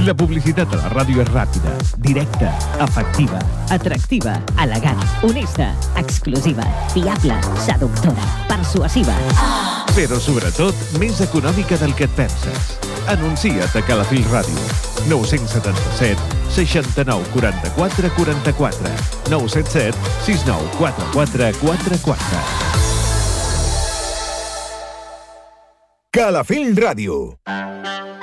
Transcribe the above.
La publicitat a la ràdio és ràpida, directa, efectiva, atractiva, elegant, honesta, exclusiva, fiable, seductora, persuasiva. però sobretot més econòmica del que et penses. Anuncia't a Calafell Ràdio. 977 69 44 44 977 69 44 44. Calafell Ràdio.